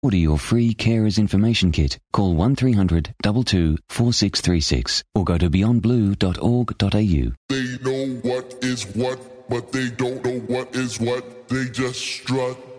Order your free Carers Information Kit. Call 1300 22 4636 or go to beyondblue.org.au. They know what is what, but they don't know what is what. They just strut.